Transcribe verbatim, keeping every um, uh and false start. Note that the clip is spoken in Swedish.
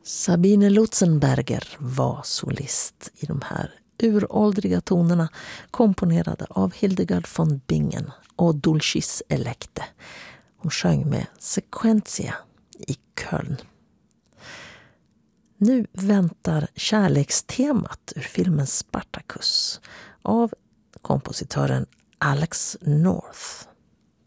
Sabine Lutzenberger var solist i de här uråldriga tonerna, komponerade av Hildegard von Bingen och Dulcis Electe. Hon sjöng med Sequentia i Köln. Nu väntar kärlekstemat ur filmen Spartacus av kompositören Alex North.